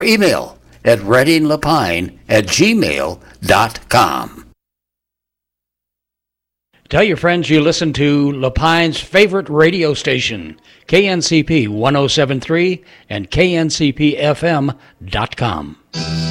Email at readinglapine@gmail.com. Tell your friends you listen to Lapine's favorite radio station, KNCP 107.3 and KNCPFM.com.